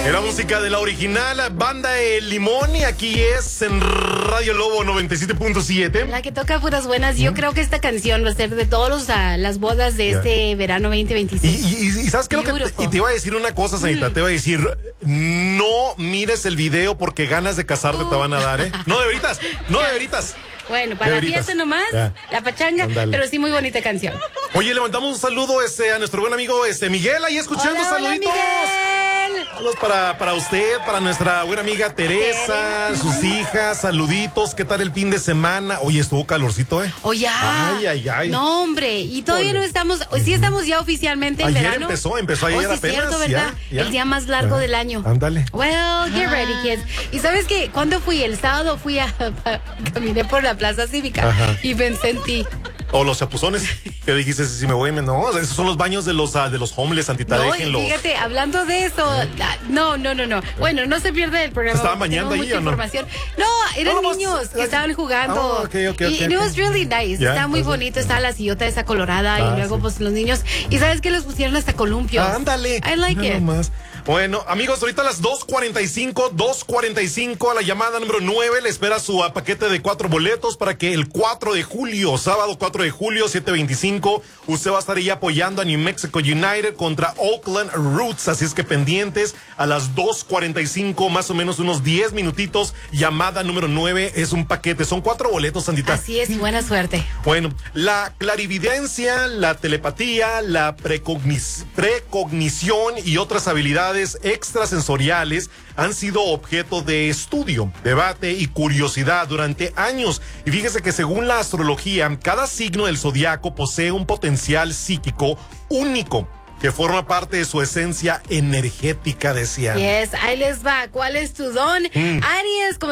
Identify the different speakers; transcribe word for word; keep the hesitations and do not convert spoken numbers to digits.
Speaker 1: Era música de la original banda El Limón y aquí es en Radio Lobo noventa y siete punto siete.
Speaker 2: La que toca puras buenas. Yo mm. creo que esta canción va a ser de todas uh, las bodas de yeah. este verano veinte veintiséis.
Speaker 1: Y, y, y ¿sabes qué? Lo que te, y te iba a decir una cosa, Sanita. Mm. Te iba a decir, no mires el video porque ganas de casarte uh. te van a dar, ¿eh? No, de veritas, no, de veritas.
Speaker 2: Bueno, para la fiesta nomás, yeah. la pachanga, Andale. Pero sí muy bonita canción.
Speaker 1: Oye, levantamos un saludo este, a nuestro buen amigo este Miguel, ahí escuchando.
Speaker 2: Hola,
Speaker 1: saluditos.
Speaker 2: Hola,
Speaker 1: saludos para, para usted, para nuestra buena amiga Teresa, Teresa, sus hijas, saluditos. ¿Qué tal el fin de semana? Oye, estuvo calorcito, ¿eh?
Speaker 2: Oye,
Speaker 1: ay, ay, ay.
Speaker 2: No, hombre, y todavía Oye. no estamos, hoy sí estamos ya oficialmente en
Speaker 1: ayer
Speaker 2: verano.
Speaker 1: empezó, empezó ayer
Speaker 2: oh, sí,
Speaker 1: apenas.
Speaker 2: Cierto, ¿verdad? Ya, ya. El día más largo ah, del año.
Speaker 1: Ándale.
Speaker 2: Well, get ready, kids. Y ¿sabes qué? ¿Cuándo fui? El sábado fui a, a caminé por la Plaza Cívica. Ajá. Y pensé en ti.
Speaker 1: O los chapuzones, que dijiste, si me voy, no, esos son los baños de los uh, de los homeless, Santita,
Speaker 2: no,
Speaker 1: déjenlos.
Speaker 2: Fíjate, hablando de eso, ¿Eh? no, no, no, no. Bueno, no se pierde el programa.
Speaker 1: ¿Se estaban bañando ahí o no?
Speaker 2: Información. No, eran no, niños más, que estaban jugando.
Speaker 1: Oh, okay, okay,
Speaker 2: y
Speaker 1: okay,
Speaker 2: it
Speaker 1: okay.
Speaker 2: was really nice. Yeah, Estaba muy pues, bonito, estaba la sillota esa colorada ah, y luego sí. pues los niños. Y ¿sabes qué? Los pusieron hasta columpios.
Speaker 1: Ah, ándale.
Speaker 2: I like
Speaker 1: no,
Speaker 2: it.
Speaker 1: Más. Bueno, amigos, ahorita a las dos cuarenta y cinco, dos cuarenta y cinco, a la llamada número nueve, le espera su paquete de cuatro boletos para que el cuatro de julio, sábado cuatro de julio, siete veinticinco, usted va a estar ahí apoyando a New Mexico United contra Oakland Roots, así es que pendientes a las dos cuarenta y cinco, más o menos unos diez minutitos, llamada número nueve, es un paquete, son cuatro boletos, Sandita.
Speaker 2: Así es, buena suerte.
Speaker 1: Bueno, la clarividencia, la telepatía, la precogniz- precognición y otras habilidades extrasensoriales han sido objeto de estudio, debate y curiosidad durante años. Y fíjese que según la astrología, cada signo del zodiaco posee un potencial psíquico único que forma parte de su esencia energética, decía.
Speaker 2: Yes, ahí les va. ¿Cuál es tu don? Mm. Aries, como